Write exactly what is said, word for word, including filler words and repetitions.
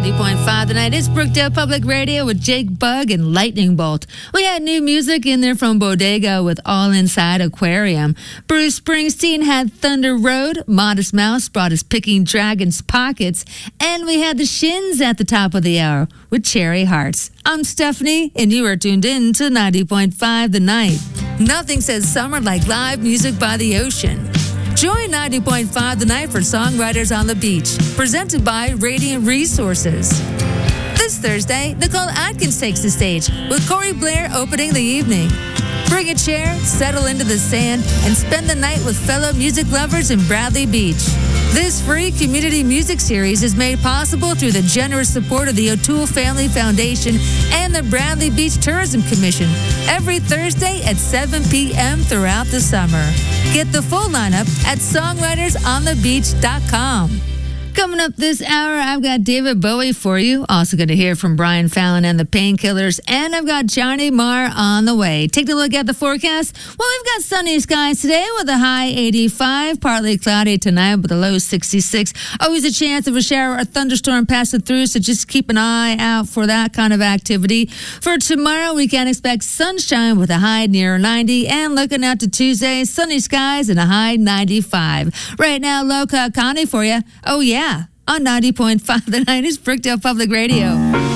ninety point five tonight. It's Brookdale Public Radio with Jake Bugg and Lightning Bolt. We had new music in there from Bodega with All Inside Aquarium. Bruce Springsteen had Thunder Road. Modest Mouse brought us Picking Dragons' Pockets. And we had the Shins at the top of the hour with Cherry Hearts. I'm Stephanie, and you are tuned in to ninety point five The Night. Nothing says summer like live music by the ocean. Join ninety point five The Night for Songwriters on the Beach, presented by Radiant Resources. This Thursday, Nicole Atkins takes the stage with Corey Blair opening the evening. Bring a chair, settle into the sand, and spend the night with fellow music lovers in Bradley Beach. This free community music series is made possible through the generous support of the O'Toole Family Foundation and the Bradley Beach Tourism Commission every Thursday at seven p.m. throughout the summer. Get the full lineup at songwriters on the beach dot com. Coming up this hour, I've got David Bowie for you. Also going to hear from Brian Fallon and the Painkillers. And I've got Johnny Marr on the way. Taking a look at the forecast. Well, we've got sunny skies today with a high eighty-five. Partly cloudy tonight with a low sixty-six. Always a chance of a shower or thunderstorm passing through, so just keep an eye out for that kind of activity. For tomorrow, we can expect sunshine with a high near ninety. And looking out to Tuesday, sunny skies and a high ninety-five. Right now, Low County for you. Oh, yeah. On ninety point five The Night is Brookdale Public Radio.